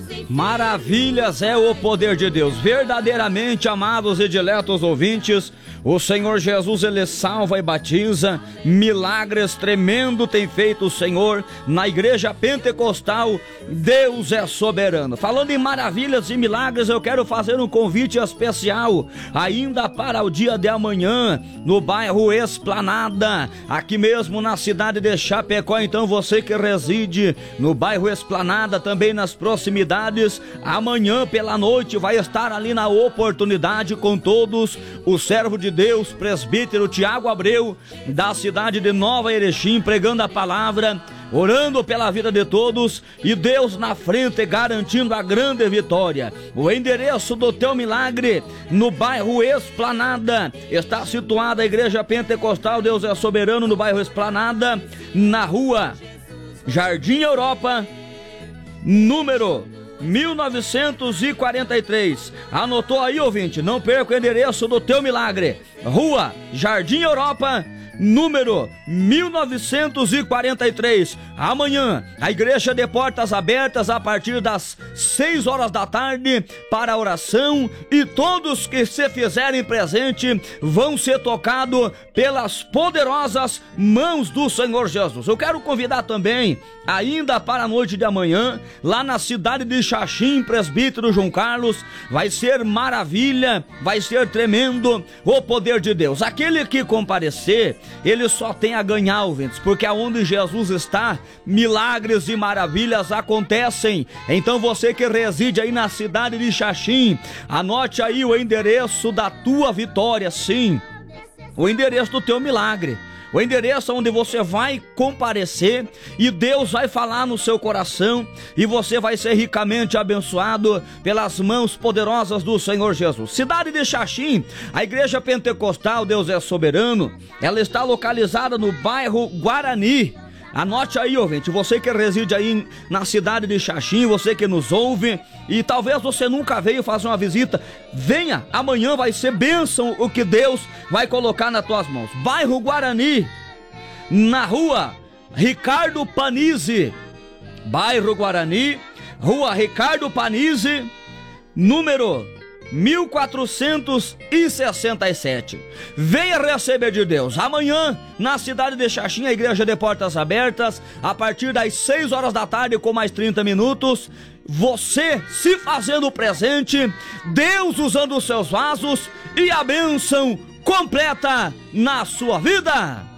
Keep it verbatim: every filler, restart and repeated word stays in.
Maravilhas é o poder de Deus. Verdadeiramente, amados e diletos ouvintes, o Senhor Jesus, Ele salva e batiza. Milagres tremendo tem feito o Senhor na igreja pentecostal. Deus é soberano. Falando em maravilhas e milagres, eu quero fazer um convite especial ainda para o dia de amanhã, no bairro Esplanada, aqui mesmo na cidade de Chapecó. Então você que reside no bairro Esplanada, também nas proximidades, amanhã pela noite vai estar ali na oportunidade com todos o servo de Deus, presbítero Tiago Abreu, da cidade de Nova Erechim, pregando a palavra, orando pela vida de todos e Deus na frente garantindo a grande vitória. O endereço do teu milagre no bairro Esplanada está situada a igreja pentecostal Deus é Soberano, no bairro Esplanada, na rua Jardim Europa, número mil novecentos e quarenta e três. Anotou aí, ouvinte? Não perca o endereço do teu milagre. Rua Jardim Europa, número mil novecentos e quarenta e três. Amanhã, a igreja de portas abertas a partir das seis horas da tarde para a oração, e todos que se fizerem presente vão ser tocados pelas poderosas mãos do Senhor Jesus. Eu quero convidar também, ainda para a noite de amanhã, lá na cidade de Xaxim, presbítero João Carlos, vai ser maravilha, vai ser tremendo o poder de Deus. Aquele que comparecer, ele só tem a ganhar, ouvintes, porque aonde Jesus está, milagres e maravilhas acontecem. Então você que reside aí na cidade de Xaxim, anote aí o endereço da tua vitória, sim, o endereço do teu milagre, o endereço onde você vai comparecer e Deus vai falar no seu coração e você vai ser ricamente abençoado pelas mãos poderosas do Senhor Jesus. Cidade de Xaxim, a igreja pentecostal Deus é Soberano, ela está localizada no bairro Guarani. Anote aí, ouvinte, você que reside aí na cidade de Xaxim, você que nos ouve e talvez você nunca veio fazer uma visita, venha, amanhã vai ser bênção o que Deus vai colocar nas tuas mãos. Bairro Guarani, na rua Ricardo Panizzi, bairro Guarani, rua Ricardo Panizzi, número mil quatrocentos e sessenta e sete. Venha receber de Deus. Amanhã, na cidade de Xaxim, a igreja de portas abertas, a partir das seis horas da tarde, com mais trinta minutos. Você se fazendo presente, Deus usando os seus vasos e a bênção completa na sua vida.